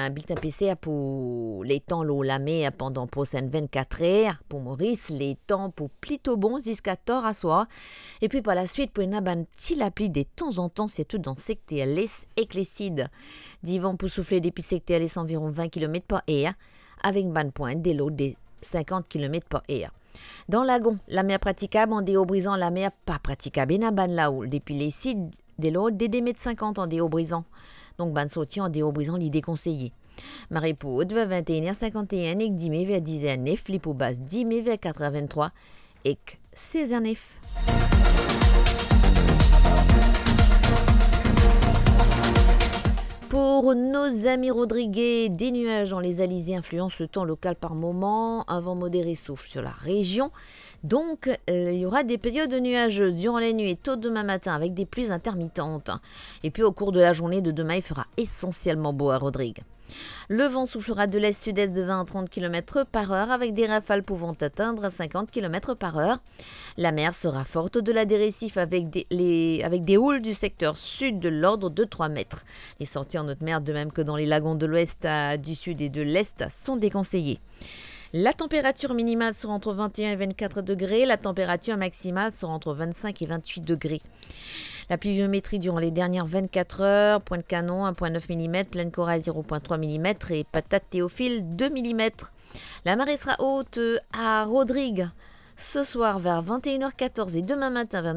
bulletin PCR pour les temps l'eau la mer pendant prochaines 24 heures. Pour Maurice, les temps pour plutôt bon jusqu'à 14 à soir. Et puis par la suite, pour une petit l'appli de temps en temps, c'est tout dans le secteur l'est éclécide. Divan pour souffler depuis secteur l'est environ 20 km par heure, avec une bonne pointe de l'eau de 50 km par heure. Dans Lagon, la mer praticable en déo brisant, la mer pas praticable. Et na ban la houle, depuis les sites de l'eau, des 2,50 m en déo brisant. Donc, ban sorti en déo brisant, l'idée conseillée. Marée pour haute vers 21h51 et 10 mai vers 10h09, l'hypo basse 10 mai vers 4h23 et 16h09. Pour nos amis Rodriguez, des nuages dans les alizés influencent le temps local par moment. Un vent modéré souffle sur la région. Donc, il y aura des périodes nuageuses durant la nuit et tôt demain matin avec des pluies intermittentes. Et puis, au cours de la journée de demain, il fera essentiellement beau à Rodriguez. Le vent soufflera de l'est-sud-est de 20 à 30 km par heure avec des rafales pouvant atteindre 50 km par heure. La mer sera forte au-delà des récifs avec des houles du secteur sud de l'ordre de 3 mètres. Les sorties en haute mer, de même que dans les lagons de l'ouest, du sud et de l'est, sont déconseillées. La température minimale sera entre 21 et 24 degrés. La température maximale sera entre 25 et 28 degrés. La pluviométrie durant les dernières 24 heures, Pointe Canon 1,9 mm, Plaine Corail 0,3 mm et Patate Théophile 2 mm. La marée sera haute à Rodriguez ce soir vers 21h14 et demain matin vers